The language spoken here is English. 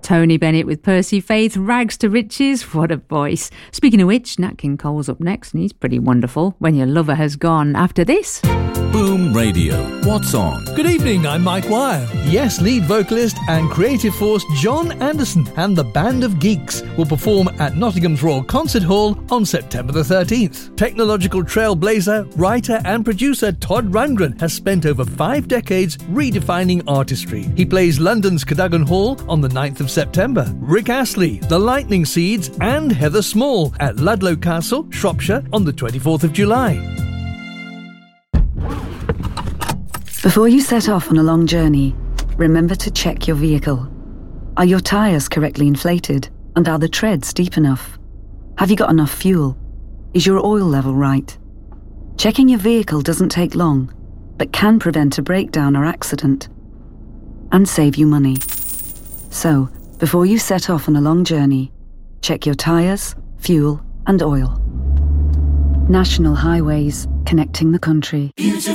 Tony Bennett with Percy Faith, Rags to Riches. What a voice. Speaking of which, Nat King Cole's up next and he's pretty wonderful. When Your Lover Has Gone. After this. Boom Radio. What's on? Good evening, I'm Mike Wire. Yes, lead vocalist and creative force John Anderson and the Band of Geeks will perform at Nottingham's Royal Concert Hall on September the 13th. Technological trailblazer, writer and producer Todd Rundgren has spent over 5 decades redefining artistry. He plays London's Cadogan Hall on the 9th of September. Rick Astley, The Lightning Seeds and Heather Small at Ludlow Castle, Shropshire on the 24th of July. Before you set off on a long journey, remember to check your vehicle. Are your tyres correctly inflated? And are the treads deep enough? Have you got enough fuel? Is your oil level right? Checking your vehicle doesn't take long, but can prevent a breakdown or accident and save you money. So, before you set off on a long journey, check your tyres, fuel and oil. National Highways, connecting the country. Beautiful.